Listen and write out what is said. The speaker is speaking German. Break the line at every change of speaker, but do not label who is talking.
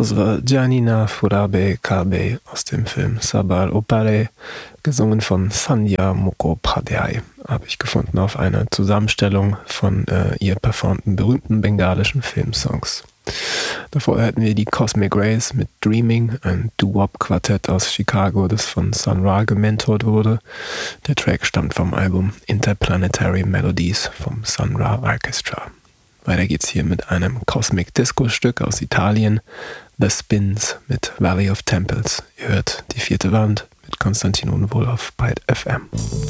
Das war Giannina Furabe Kabe aus dem Film Sabal Opale, gesungen von Sandhya Mukhopadhyay. Habe ich gefunden auf einer Zusammenstellung von ihr performten berühmten bengalischen Filmsongs. Davor hatten wir die Cosmic Rays mit Dreaming, ein Doo-Wop-Quartett aus Chicago, das von Sun Ra gementort wurde. Der Track stammt vom Album Interplanetary Melodies vom Sun Ra Orchestra. Weiter geht's hier mit einem Cosmic Disco-Stück aus Italien, The Spins mit Valley of Temples. Ihr hört die vierte Wand mit Konstantin Unwohl auf Byte FM.